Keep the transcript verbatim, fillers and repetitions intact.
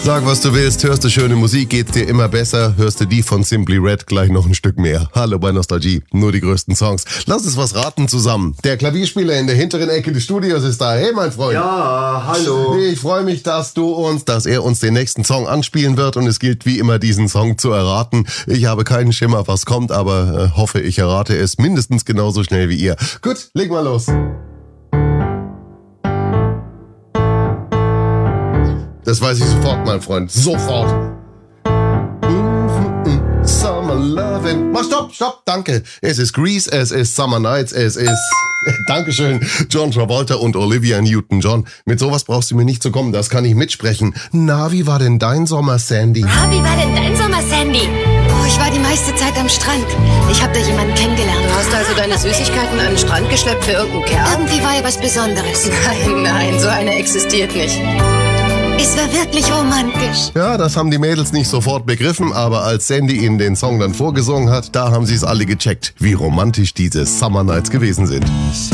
Sag, was du willst, hörst du schöne Musik, geht's dir immer besser, hörst du die von Simply Red gleich noch ein Stück mehr. Hallo bei Nostalgie, nur die größten Songs. Lass uns was raten zusammen. Der Klavierspieler in der hinteren Ecke des Studios ist da. Hey, mein Freund. Ja, hallo. Ich freue mich, dass du uns, dass er uns den nächsten Song anspielen wird und es gilt wie immer, diesen Song zu erraten. Ich habe keinen Schimmer, was kommt, aber äh, hoffe, ich errate es mindestens genauso schnell wie ihr. Gut, leg mal los. Das weiß ich sofort, mein Freund. Sofort. Summer Lovin'. Mach stopp, stopp, danke. Es ist Grease, es ist Summer Nights, es ist... Dankeschön, John Travolta und Olivia Newton-John. Mit sowas brauchst du mir nicht zu kommen, das kann ich mitsprechen. Na, wie war denn dein Sommer, Sandy? Na, wie war denn dein Sommer, Sandy? Oh, ich war die meiste Zeit am Strand. Ich habe da jemanden kennengelernt. Du hast also deine Süßigkeiten an den Strand geschleppt für irgendeinen Kerl? Irgendwie war er was Besonderes. Nein, nein, so eine existiert nicht. Es war wirklich romantisch. Ja, das haben die Mädels nicht sofort begriffen, aber als Sandy ihnen den Song dann vorgesungen hat, da haben sie es alle gecheckt, wie romantisch diese Summer Nights gewesen sind.